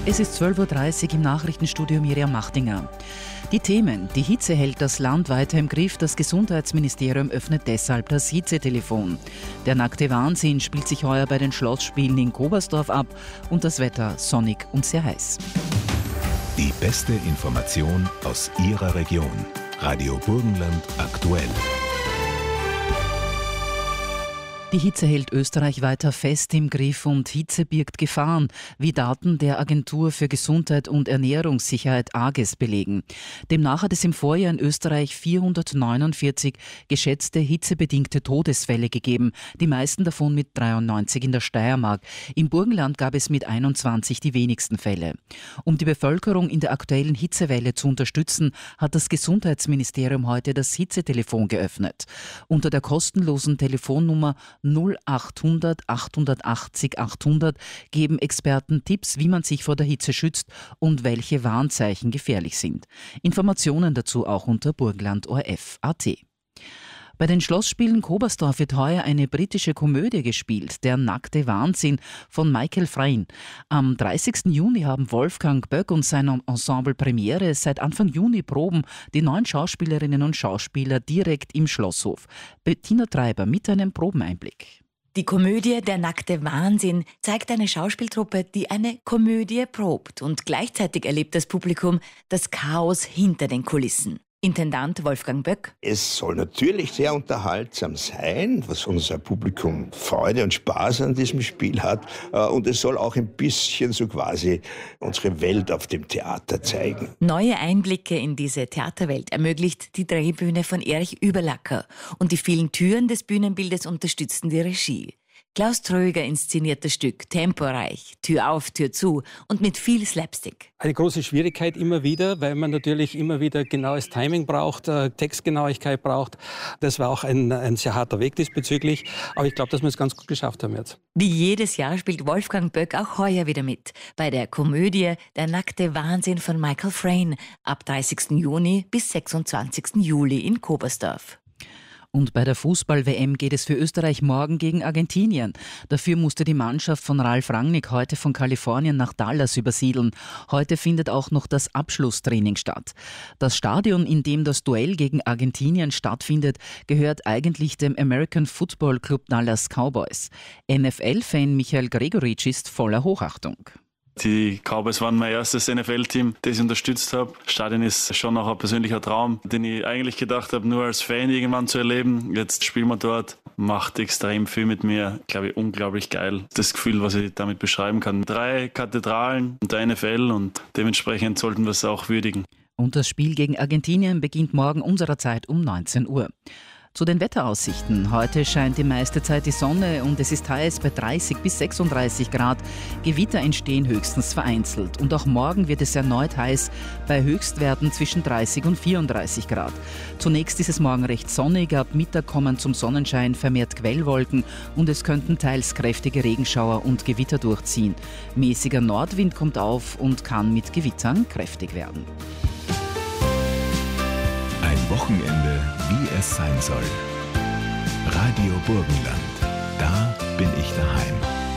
Es ist 12.30 Uhr im Nachrichtenstudio Miriam Machtinger. Die Themen: Die Hitze hält das Land weiter im Griff. Das Gesundheitsministerium öffnet deshalb das Hitzetelefon. Der nackte Wahnsinn spielt sich heuer bei den Schlossspielen in Kobersdorf ab. Und das Wetter sonnig und sehr heiß. Die beste Information aus Ihrer Region. Radio Burgenland aktuell. Die Hitze hält Österreich weiter fest im Griff und Hitze birgt Gefahren, wie Daten der Agentur für Gesundheit und Ernährungssicherheit AGES belegen. Demnach hat es im Vorjahr in Österreich 449 geschätzte hitzebedingte Todesfälle gegeben, die meisten davon mit 93 in der Steiermark. Im Burgenland gab es mit 21 die wenigsten Fälle. Um die Bevölkerung in der aktuellen Hitzewelle zu unterstützen, hat das Gesundheitsministerium heute das Hitzetelefon geöffnet. Unter der kostenlosen Telefonnummer 0800 880 800 geben Experten Tipps, wie man sich vor der Hitze schützt und welche Warnzeichen gefährlich sind. Informationen dazu auch unter burgenland.orf.at. Bei den Schlossspielen Kobersdorf wird heuer eine britische Komödie gespielt, Der nackte Wahnsinn von Michael Frayn. Am 30. Juni haben Wolfgang Böck und sein Ensemble Premiere. Seit Anfang Juni proben die 9 Schauspielerinnen und Schauspieler direkt im Schlosshof. Bettina Treiber mit einem Probeneinblick. Die Komödie Der nackte Wahnsinn zeigt eine Schauspieltruppe, die eine Komödie probt, und gleichzeitig erlebt das Publikum das Chaos hinter den Kulissen. Intendant Wolfgang Böck. Es soll natürlich sehr unterhaltsam sein, was unser Publikum Freude und Spaß an diesem Spiel hat. Und es soll auch ein bisschen so quasi unsere Welt auf dem Theater zeigen. Neue Einblicke in diese Theaterwelt ermöglicht die Drehbühne von Erich Überlacker. Und die vielen Türen des Bühnenbildes unterstützen die Regie. Klaus Tröger inszeniert das Stück temporeich, Tür auf, Tür zu und mit viel Slapstick. Eine große Schwierigkeit immer wieder, weil man natürlich immer wieder genaues Timing braucht, Textgenauigkeit braucht. Das war auch ein sehr harter Weg diesbezüglich, aber ich glaube, dass wir es ganz gut geschafft haben jetzt. Wie jedes Jahr spielt Wolfgang Böck auch heuer wieder mit bei der Komödie Der nackte Wahnsinn von Michael Frayn ab 30. Juni bis 26. Juli in Kobersdorf. Und bei der Fußball-WM geht es für Österreich morgen gegen Argentinien. Dafür musste die Mannschaft von Ralf Rangnick heute von Kalifornien nach Dallas übersiedeln. Heute findet auch noch das Abschlusstraining statt. Das Stadion, in dem das Duell gegen Argentinien stattfindet, gehört eigentlich dem American Football Club Dallas Cowboys. NFL-Fan Michael Gregoritsch ist voller Hochachtung. Die Cowboys waren mein erstes NFL-Team, das ich unterstützt habe. Das Stadion ist schon noch ein persönlicher Traum, den ich eigentlich gedacht habe, nur als Fan irgendwann zu erleben. Jetzt spielen wir dort, macht extrem viel mit mir. Glaube ich, unglaublich geil. Das Gefühl, was ich damit beschreiben kann. 3 Kathedralen und der NFL, und dementsprechend sollten wir es auch würdigen. Und das Spiel gegen Argentinien beginnt morgen unserer Zeit um 19 Uhr. Zu den Wetteraussichten. Heute scheint die meiste Zeit die Sonne und es ist heiß bei 30 bis 36 Grad. Gewitter entstehen höchstens vereinzelt. Und auch morgen wird es erneut heiß bei Höchstwerten zwischen 30 und 34 Grad. Zunächst ist es morgen recht sonnig. Ab Mittag kommen zum Sonnenschein vermehrt Quellwolken und es könnten teils kräftige Regenschauer und Gewitter durchziehen. Mäßiger Nordwind kommt auf und kann mit Gewittern kräftig werden. Ein Wochenende, wie es sein soll. Radio Burgenland. Da bin ich daheim.